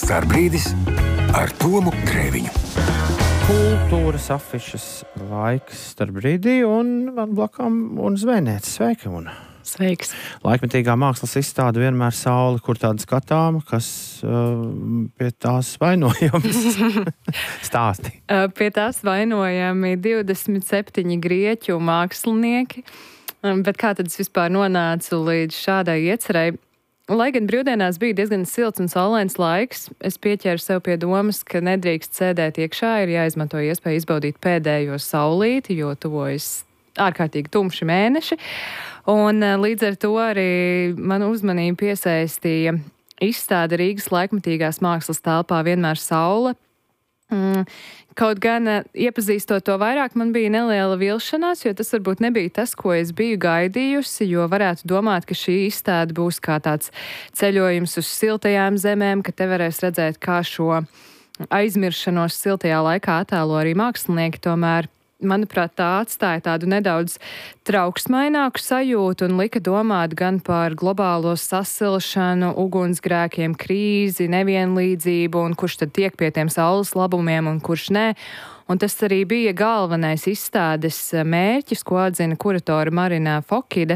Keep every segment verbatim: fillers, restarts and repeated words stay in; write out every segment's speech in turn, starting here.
Starbrīdis ar Tomu Grēviņu. Kultūras afišas laiks Starbrīdī un man blakām un zvejniece. Sveika, un Sveiks. Laikmetīgā mākslas izstāde Vienmēr saule, kur tāda skatāma, kas uh, pie tās vainojams stāsti. Uh, pie tās vainojami divdesmit septiņi grieķu mākslinieki, um, bet kā tad es vispār nonācu līdz šādai iecerei? Lai gan brīvdienās bija diezgan silts un saulains laiks, es pieķēru sev pie domas, ka nedrīkst sēdēt iekšā, ir jāizmanto iespēja izbaudīt pēdējo saulīti, jo tuvojas ārkārtīgi tumši mēneši. Un līdz ar to arī manu uzmanību piesaistīja izstāde Rīgas laikmetīgās mākslas telpā Vienmēr saule. Mm. Kaut gan iepazīstot to vairāk, man bija neliela vilšanās, jo tas varbūt nebija tas, ko es biju gaidījusi, jo varētu domāt, ka šī izstāde būs kā tāds ceļojums uz siltajām zemēm, ka te varēs redzēt, kā šo aizmiršanos siltajā laikā attēlo arī mākslinieki. Tomēr, manuprāt, tā atstāja tādu nedaudz trauksmaināku sajūtu un lika domāt gan par globālo sasilšanu, ugunsgrēkiem, krīzi, nevienlīdzību un kurš tad tiek pie tiem saules labumiem un kurš nē. Un tas arī bija galvenais izstādes mērķis, ko atzina kuratora Marina Fokide,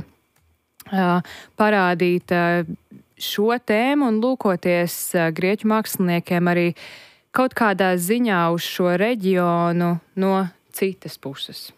parādīt šo tēmu un lūkoties grieķu māksliniekiem arī kaut kādā ziņā uz šo reģionu no citas puses.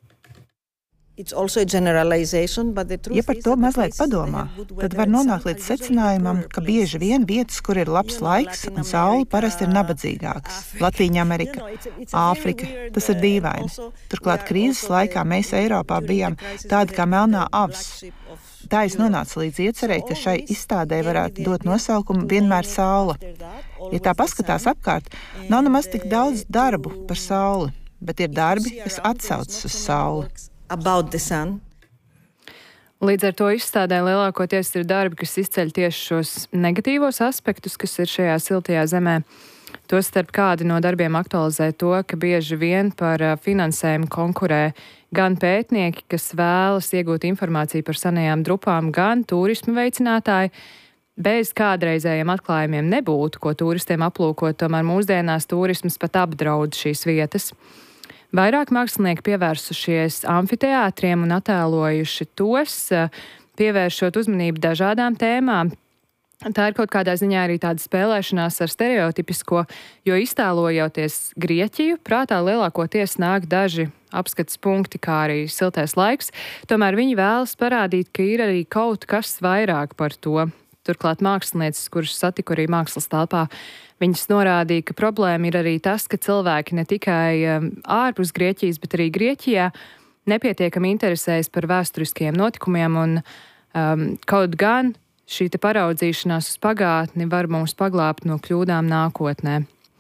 Ja par to mazliet padomā, tad var nonākt līdz secinājumam, ka bieži vien vietas, kur ir labs laiks un saule, parasti ir nabadzīgākas. Latīņa Amerika, Āfrika, tas ir dīvaini. Turklāt krīzes laikā mēs Eiropā bijām tādi kā melnā avs. Tā es nonācu līdz iecerei, ka šai izstādē varētu dot nosaukumu Vienmēr saule. Ja tā paskatās apkārt, nav nemaz tik daudz darbu par sauli, bet ir darbi, kas atsaucas uz sauli. Līdz ar to izstādē lielākoties ir darbi, kas izceļ tieši šos negatīvos aspektus, kas ir šajā siltajā zemē. Tostarp kādi no darbiem aktualizē to, ka bieži vien par finansējumu konkurē gan pētnieki, kas vēlas iegūt informāciju par senajām drupām, gan turismu veicinātāji. Bez kādreizējiem atklājumiem nebūtu, ko turistiem aplūkot, tomēr mūsdienās turisms pat apdraud šīs vietas. Vairāk mākslinieki pievērsušies amfiteātriem un attēlojuši tos, pievēršot uzmanību dažādām tēmām. Tā ir kaut kādā ziņā arī tāda spēlēšanās ar stereotipisko, jo iztēlojoties Grieķiju, prātā lielākoties nāk daži apskates punkti, kā arī siltais laiks, tomēr viņi vēlas parādīt, ka ir arī kaut kas vairāk par to. Turklāt mākslinieces, kuras satiku arī mākslas telpā, viņas norādīja, ka problēma ir arī tas, ka cilvēki ne tikai ārpus Grieķijas, bet arī Grieķijā nepietiekami interesējas par vēsturiskiem notikumiem un um, kaut gan šī te paraudzīšanās uz pagātni var mūs paglābt no kļūdām nākotnē.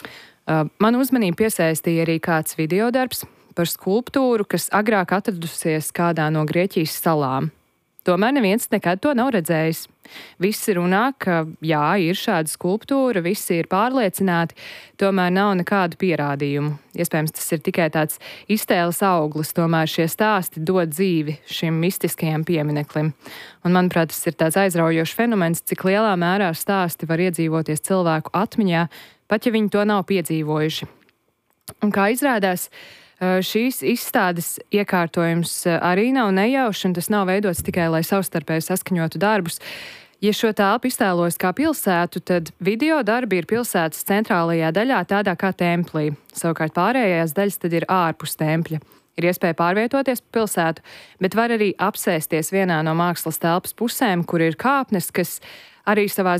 Uh, man uzmanību piesaistīja arī kāds videodarbs par skulptūru, kas agrāk atradusies kādā no Grieķijas salām. Tomēr neviens nekad to nav redzējis. Visi runā, ka jā, ir šāda skulptūra, visi ir pārliecināti, tomēr nav nekādu pierādījumu. Iespējams, tas ir tikai tāds iztēles auglis, tomēr šie stāsti dod dzīvi šim mistiskajam piemineklim. Un, manuprāt, tas ir tāds aizraujošs fenomens, cik lielā mērā stāsti var iedzīvoties cilvēku atmiņā, pat ja viņi to nav piedzīvojuši. Un kā izrādās, šīs izstādes iekārtojums arī nav nejaušs, un tas nav veidots tikai, lai savstarpēji saskaņotu darbus. Ja šo telpu iztēlojas kā pilsētu, tad video darbi ir pilsētas centrālajā daļā, tādā kā templī. Savukārt pārējās daļas tad ir ārpus tempļa. Ir iespēja pārvietoties pa pilsētu, bet var arī apsēsties vienā no mākslas telpas pusēm, kur ir kāpnes, kas arī savā